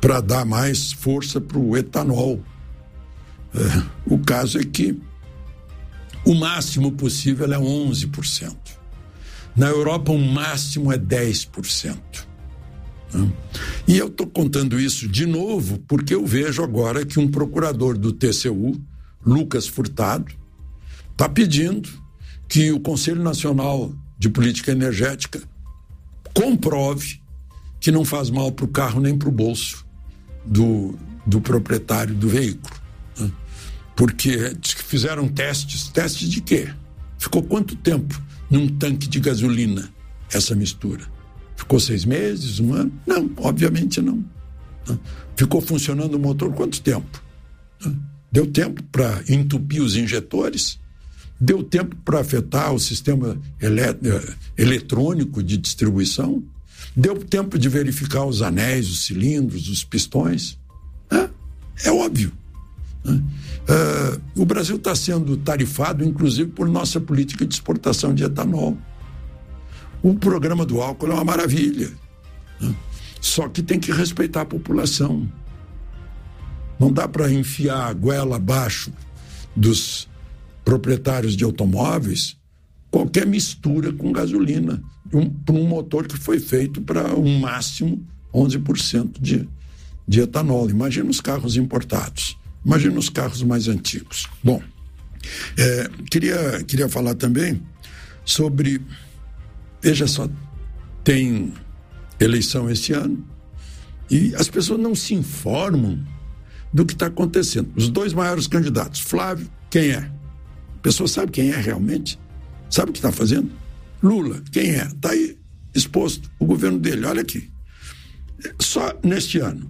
para dar mais força para o etanol. O caso é que o máximo possível é 11%. Na Europa, o máximo é 10%. E eu estou contando isso de novo porque eu vejo agora que um procurador do TCU, Lucas Furtado, está pedindo que o Conselho Nacional de Política Energética comprove que não faz mal para o carro nem para o bolso do proprietário do veículo. Porque diz que fizeram testes de quê? Ficou quanto tempo num tanque de gasolina essa mistura? Ficou 6 meses, 1 ano? Não, obviamente não. Ficou funcionando o motor quanto tempo? Deu tempo para entupir os injetores? Deu tempo para afetar o sistema eletrônico de distribuição? Deu tempo de verificar os anéis, os cilindros, os pistões? É óbvio. O Brasil está sendo tarifado, inclusive, por nossa política de exportação de etanol. O programa do álcool é uma maravilha. Só que tem que respeitar a população. Não dá para enfiar a goela abaixo dos proprietários de automóveis qualquer mistura com gasolina para um motor que foi feito para um máximo 11% de etanol. Imagina os carros importados. Imagina os carros mais antigos. Bom, queria falar também sobre... Veja só, tem eleição esse ano e as pessoas não se informam do que está acontecendo. Os 2 maiores candidatos, Flávio, quem é? A pessoa sabe quem é realmente? Sabe o que está fazendo? Lula, quem é? Está aí exposto o governo dele, olha aqui. Só neste ano,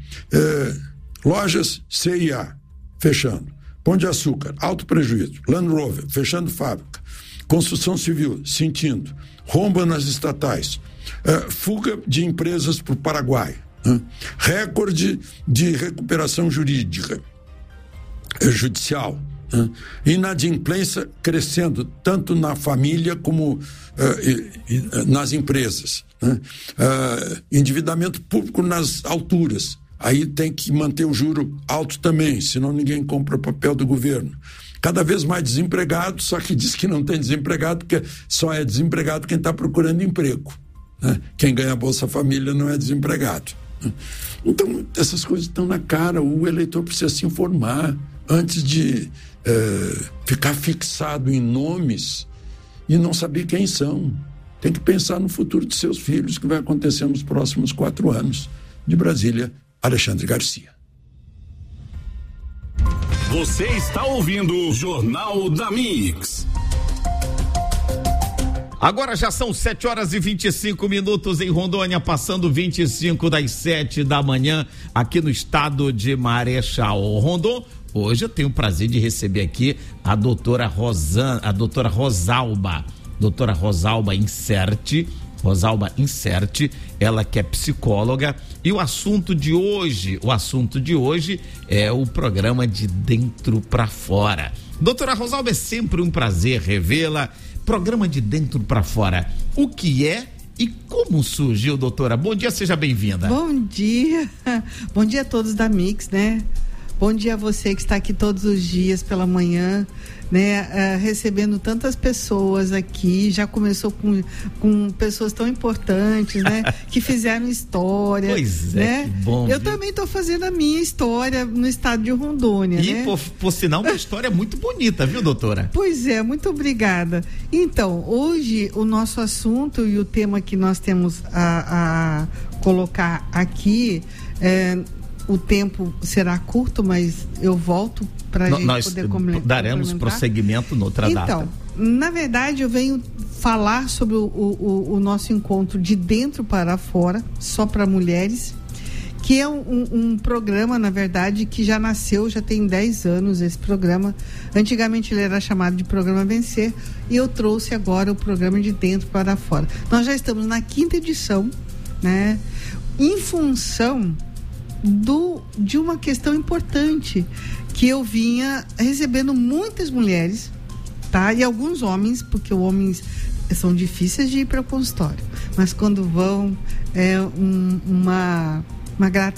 lojas CIA fechando, Pão de Açúcar, alto prejuízo, Land Rover fechando fábrica, construção civil sentindo, romba nas estatais, fuga de empresas para o Paraguai, recorde de recuperação jurídica, judicial, inadimplência crescendo tanto na família como nas empresas, endividamento público nas alturas. Aí tem que manter o juro alto também, senão ninguém compra papel do governo. Cada vez mais desempregado, só que diz que não tem desempregado, porque só é desempregado quem está procurando emprego. Quem ganha Bolsa Família não é desempregado. Então, essas coisas estão na cara. O eleitor precisa se informar antes de ficar fixado em nomes e não saber quem são. Tem que pensar no futuro de seus filhos, que vai acontecer nos próximos 4 anos. De Brasília, Alexandre Garcia. Você está ouvindo o Jornal da Mix. Agora já são 7h25 em Rondônia, passando 25 das 7 da manhã, aqui no estado de Marechal Rondon. Hoje eu tenho o prazer de receber aqui a doutora Rosalba Incerti, ela que é psicóloga, e o assunto de hoje é o programa De Dentro para Fora. Doutora Rosalba, é sempre um prazer revê-la. Programa De Dentro para Fora, o que é e como surgiu, doutora? Bom dia, seja bem-vinda. Bom dia a todos da Mix, né? Bom dia a você que está aqui todos os dias pela manhã, né? Recebendo tantas pessoas aqui, já começou com pessoas tão importantes, né? Que fizeram história. Pois é, né? Que bom. Eu também estou fazendo a minha história no estado de Rondônia, e né? por sinal, uma história muito bonita, viu, doutora? Pois é, muito obrigada. Então, hoje o nosso assunto e o tema que nós temos a colocar aqui o tempo será curto, mas eu volto para a gente poder complementar. Daremos prosseguimento noutra data. Então, na verdade, eu venho falar sobre o nosso encontro De Dentro para Fora, só para mulheres, que é um programa, na verdade, que já nasceu, já tem 10 anos esse programa. Antigamente ele era chamado de Programa Vencer, e eu trouxe agora o programa De Dentro para Fora. Nós já estamos na 5ª edição, né? Em função de uma questão importante, que eu vinha recebendo muitas mulheres, tá? E alguns homens, porque os homens são difíceis de ir para o consultório, mas quando vão, é uma grata